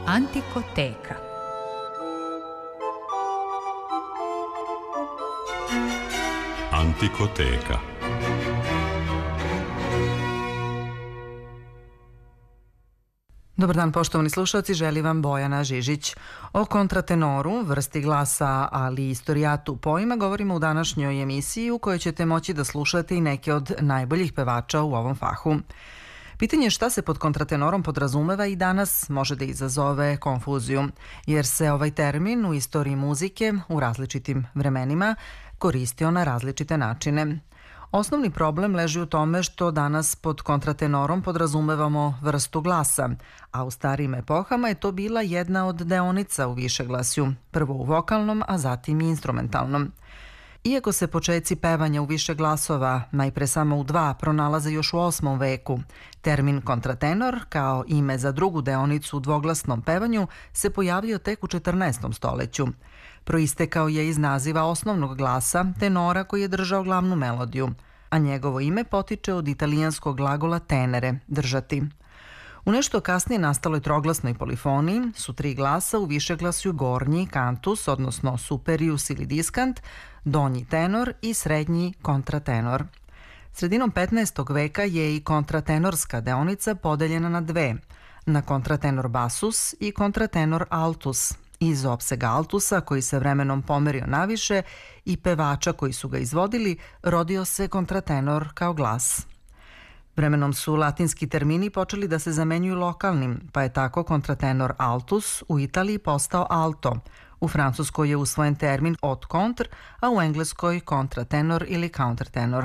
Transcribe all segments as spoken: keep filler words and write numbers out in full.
Antikoteka. Antikoteka. Dobar dan, poštovani slušalci, želi vam Bojana Žižić. O kontratenoru, vrsti glasa, ali i istorijatu pojma govorimo u današnjoj emisiji u kojoj ćete moći da slušate i neke od najboljih pevača u ovom fahu. Pitanje šta se pod kontratenorom podrazumeva i danas može da izazove konfuziju, jer se ovaj termin u istoriji muzike u različitim vremenima koristio na različite načine. Osnovni problem leži u tome što danas pod kontratenorom podrazumevamo vrstu glasa, a u starijim epohama je to bila jedna od deonica u višeglasju, prvo u vokalnom, a zatim i instrumentalnom. Iako se počeci pevanja u više glasova, najpre samo u dva, pronalaze još u osmom veku, termin kontratenor, kao ime za drugu deonicu u dvoglasnom pevanju, se pojavio tek u četrnaestom stoleću. Proistekao je iz naziva osnovnog glasa, tenora koji je držao glavnu melodiju, a njegovo ime potiče od italijanskog glagola tenere, držati. U nešto kasnije nastaloj troglasnoj polifoniji su tri glasa u višeglasju gornji kantus, odnosno superius ili diskant, donji tenor i srednji kontratenor. Sredinom petnaestog veka je i kontratenorska deonica podeljena na dve, na kontratenor basus i kontratenor altus. Iz opsega altusa, koji se vremenom pomerio naviše, i pevača koji su ga izvodili, rodio se kontratenor kao glas. Vremenom su latinski termini počeli da se zamenjuju lokalnim, pa je tako kontratenor altus u Italiji postao alto. U Francuskoj je usvojen termin haute contre, a u Engleskoj kontratenor ili countertenor.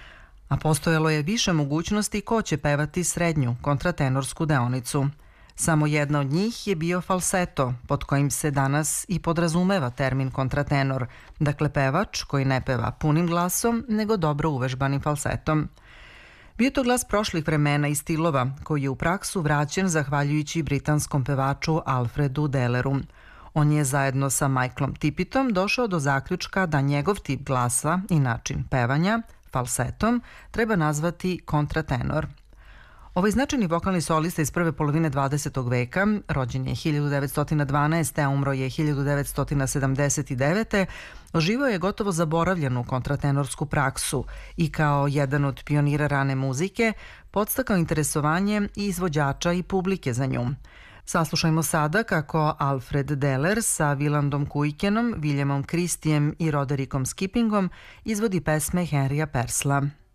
A postojalo je više mogućnosti ko će pevati srednju kontratenorsku deonicu. Samo jedna od njih je bio falseto, pod kojim se danas i podrazumeva termin kontratenor, dakle pevač koji ne peva punim glasom, nego dobro uvežbanim falsetom. Bio to glas prošlih vremena i stilova, koji je u praksu vraćen zahvaljujući britanskom pevaču Alfredu Delleru. On je zajedno sa Michaelom Tippitom došao do zaključka da njegov tip glasa i način pevanja, falsetom, treba nazvati kontratenor. Ovaj značajni vokalni solista iz prve polovine dvadesetog veka, rođen je hiljadu devetsto dvanaeste. a umro je hiljadu devetsto sedamdeset devete. oživao je gotovo zaboravljenu kontratenorsku praksu i kao jedan od pionira rane muzike podstakao interesovanje i izvođača i publike za nju. Saslušajmo sada kako Alfred Deller sa Vilandom Kuikenom, Williamom Christiem i Roderickom Skippingom izvodi pesme Henrya Purcella.